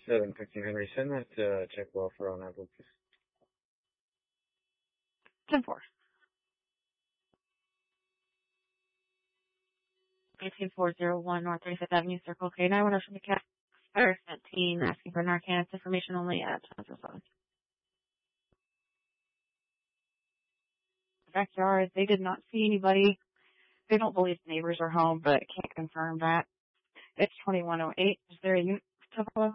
715 Henry, send that check welfare on Apple, please. 10-4. 18401 North 35th Avenue, Circle K. 910 from the cat. Fire 17, asking for Narcan. It's information only at 1007. Backyard, they did not see anybody. They don't believe neighbors are home, but can't confirm that. It's 2108. Is there a unit to follow?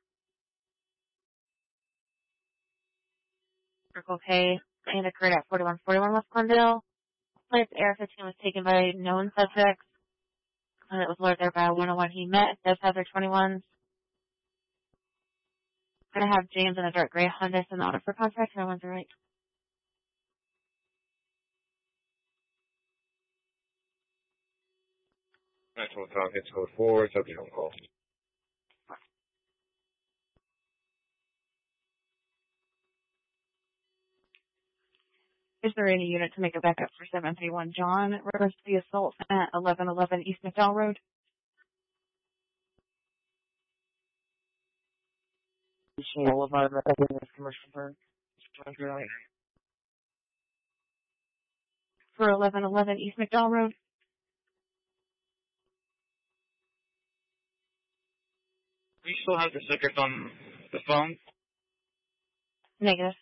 Circle K, and occurred at 4141 West Glendale. Place AR-15 was taken by known subjects. It was lured there by a 101 he met. Does have their 21s. Gonna have James in a dark gray Honda send order for contact. No one's right. National Talk, hits code 4, subject on call. Is there any unit to make a backup for 731 John? In regards to the assault at 1111 East McDowell Road? Boulevard, commercial burn. For 1111 East McDowell Road? Do you still have the stickers on the phone? Negative.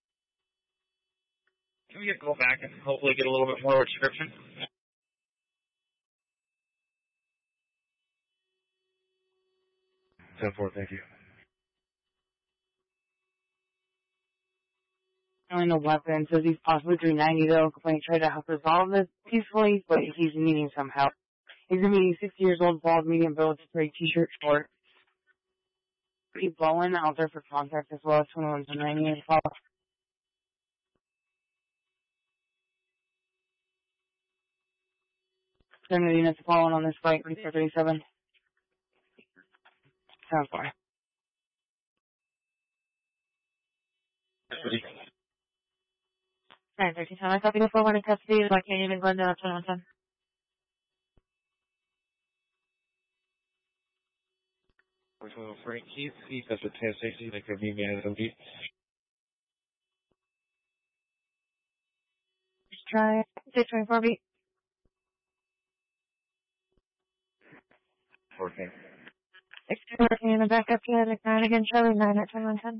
Can we go back and hopefully get a little bit more of a description? Ten four, thank you. Only no weapon, says he's possibly 390 though. Complaint tried to help resolve this peacefully, but he's needing some help. He's gonna be 60 years old, bald, medium build, gray t-shirt, short. Pretty blowing out there for contact as well as 21 to 98 follow. Turn the units following on this flight, 3437. Sounds fine. Sorry, 13 time. I copy the 4-1 in custody. I can't even go into 2110. Frank Keith, that's a 1060, that could be SMG. Just try 624 beat. 14. 614 in the backup unit. Ignite again, Charlie 9 at 2110.